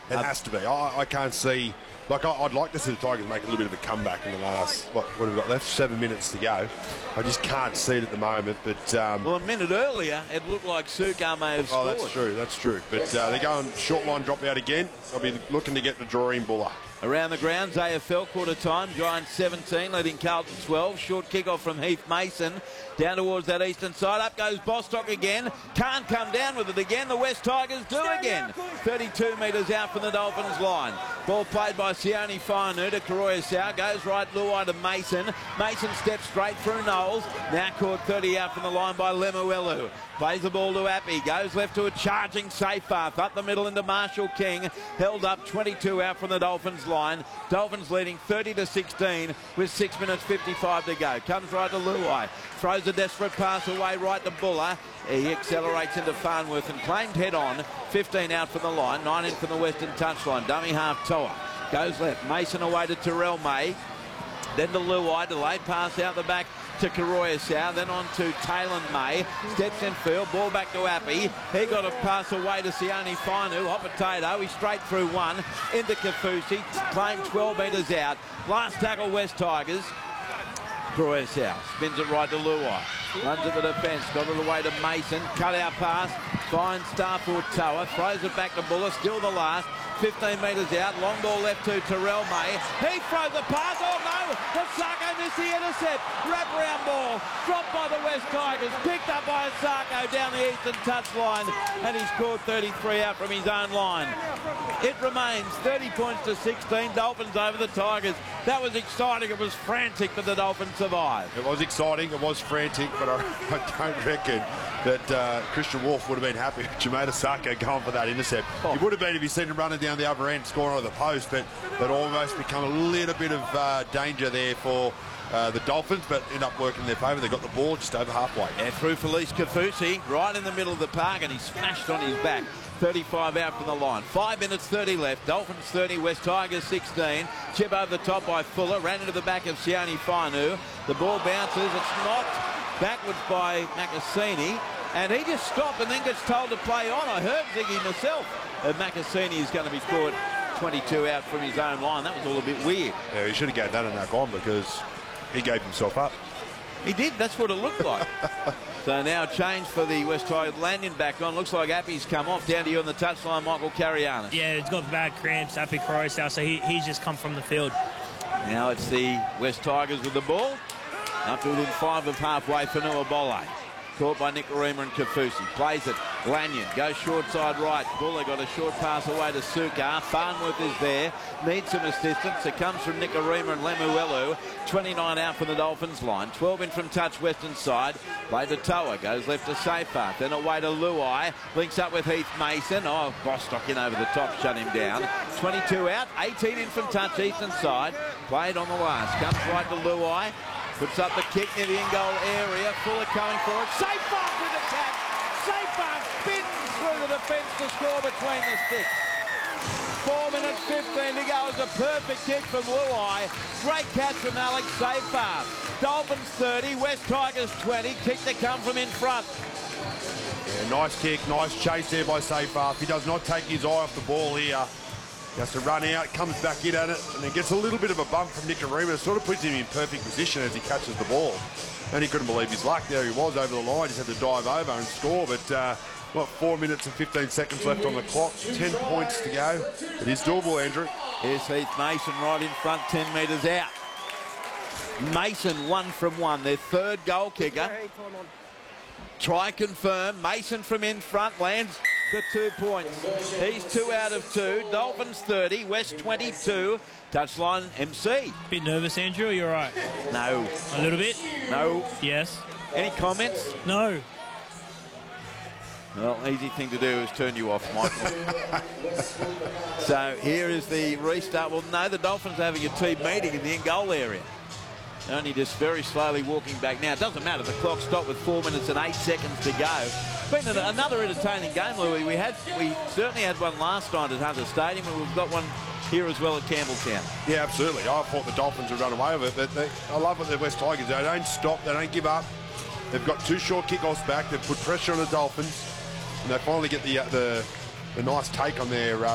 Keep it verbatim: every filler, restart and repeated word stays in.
It uh, has to be. I, I can't see... Like, I, I'd like to see the Tigers make a little bit of a comeback in the last, what, what have we got left? Seven minutes to go. I just can't see it at the moment, but... Um, well, a minute earlier, it looked like Sukar may have scored. Oh, that's true, that's true. But uh, they're going short line drop out again. They'll be looking to get the drawing Buller. Around the grounds, A F L quarter time. Giants seventeen, leading Carlton twelve. Short kick-off from Heath Mason. Down towards that eastern side. Up goes Bostock again. Can't come down with it again. The West Tigers do again. thirty-two metres out from the Dolphins line. Ball played by Sione Fainu to Karoya Sau. Goes right, Luai to Mason. Mason steps straight through Knowles. Now caught thirty out from the line by Lemuelu. Plays the ball to Appy. Goes left to a charging Seyfarth. Up the middle into Marshall King. Held up twenty-two out from the Dolphins line. Dolphins leading thirty to sixteen with six minutes fifty-five to go. Comes right to Luai. Throws a desperate pass away right to Buller. He accelerates into Farnworth and claimed head on. fifteen out from the line. nine in from the western touchline. Dummy half Toa. Goes left. Mason away to Terrell May. Then to Luai. Delayed pass out the back to Karoya Sau, then on to Taylor May. Steps in field, ball back to Appy. He got a pass away to Sione Fainu. Hot potato, he's straight through one. Into Kafusi, claimed twelve metres out. Last tackle, West Tigers. Karoya Sau spins it right to Luai. Runs at the defence, got it away to Mason. Cut out pass, finds Starford Toa. Throws it back to Buller, still the last. fifteen metres out, long ball left to Terrell May. He throws the pass, oh no! Asako missed the intercept. Wrap round ball, dropped by the West Tigers, picked up by Asako down the eastern touchline, and he scored thirty-three out from his own line. It remains thirty points to sixteen, Dolphins over the Tigers. That was exciting, it was frantic, but the Dolphins survived. It was exciting, it was frantic, but I, I don't reckon that uh, Christian Wolf would have been happy with Jermaine Asako going for that intercept. Oh. He would have been if he'd seen him running down the other end, scoring on the post, but that almost become a little bit of uh, danger there for uh, the Dolphins, but end up working in their favour. They got the ball just over halfway. Yeah, through Felice Kafusi, right in the middle of the park, and he smashed on his back. thirty-five out from the line. five minutes thirty left. Dolphins thirty, West Tigers sixteen. Chip over the top by Fuller. Ran into the back of Sione Fainu. The ball bounces. It's knocked backwards by Makasini. And he just stopped and then gets told to play on. I heard Ziggy myself. Uh, Makasini is going to be caught twenty-two out from his own line. That was all a bit weird. Yeah, he should have gave that a knock on because he gave himself up. He did. That's what it looked like. So now change for the West Tigers. Lanyon back on. Looks like Appy's come off. Down to you on the touchline, Michael Carianis. Yeah, he's got bad cramps, Appy Karoya, so he, he's just come from the field. Now it's the West Tigers with the ball. Up to within five of halfway for Nuabole. Caught by Nikorima and Kafusi. Plays it. Lanyon goes short side right. Buller got a short pass away to Sukar. Farnworth is there. Needs some assistance. It comes from Nikorima and Lemuelu. twenty-nine out from the Dolphins line. twelve in from touch western side. Play to Toa. Goes left to Seyfarth. Then away to Luai. Links up with Heath Mason. Oh, Bostock in over the top. Shut him down. twenty-two out. eighteen in from touch eastern side. Played on the last. Comes right to Luai. Puts up the kick near the in-goal area. Fuller coming for it. Seyfarth with a tap. Seyfarth spins through the defence to score between the sticks. Four minutes fifteen to go. It's a perfect kick from Luai. Great catch from Alex Seyfarth. Dolphins thirty, West Tigers twenty. Kick to come from in front. Yeah, nice kick, nice chase there by Seyfarth. He does not take his eye off the ball here. He has to run out, comes back in at it, and then gets a little bit of a bump from Nikorima. It sort of puts him in perfect position as he catches the ball. And he couldn't believe his luck. There he was over the line. He just had to dive over and score. But, uh, what, four minutes and fifteen seconds left on the clock. ten points to go. It is doable, Andrew. Here's Heath Mason right in front, ten metres out. Mason one from one, their third goal kicker. Try confirm. Mason from in front lands the two points. He's two out of two. Dolphins thirty, West twenty-two. Touchline M C. Bit nervous, Andrew, or you're right? No. A little bit? No. Yes. Any comments? No. Well, easy thing to do is turn you off, Michael. So here is the restart. Well, no, the Dolphins are having a team meeting in the in-goal area. Only just very slowly walking back now. It doesn't matter. The clock stopped with four minutes and eight seconds to go. Been another entertaining game, Louis. We had, we certainly had one last night at Hunter Stadium, and we've got one here as well at Campbelltown. Yeah, absolutely. I thought the Dolphins would run away with it. But they, I love what the West Tigers do. They don't stop. They don't give up. They've got two short kickoffs back. They've put pressure on the Dolphins, and they finally get the uh, the, the nice take on their uh,